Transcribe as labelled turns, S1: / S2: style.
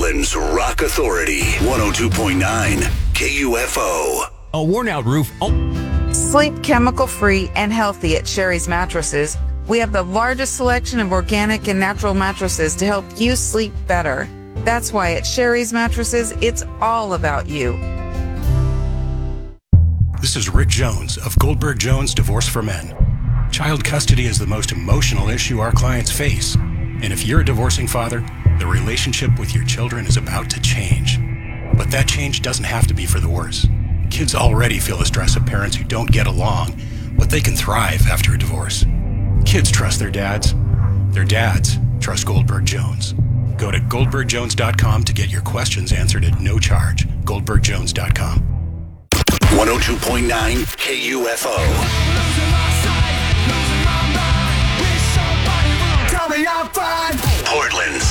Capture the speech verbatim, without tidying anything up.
S1: Portland's Rock Authority, one oh two point nine K U F O.
S2: A worn-out roof. Oh.
S3: Sleep chemical-free and healthy at Sherry's Mattresses. We have the largest selection of organic and natural mattresses to help you sleep better. That's why at Sherry's Mattresses, it's all about you.
S4: This is Rick Jones of Goldberg Jones Divorce for Men. Child custody is the most emotional issue our clients face. And if you're a divorcing father, the relationship with your children is about to change. But that change doesn't have to be for the worse. Kids already feel the stress of parents who don't get along, but they can thrive after a divorce. Kids trust their dads. Their dads trust Goldberg Jones. Go to goldberg jones dot com to get your questions answered at no charge. goldberg jones dot com.
S1: one oh two point nine K U F O. Portland's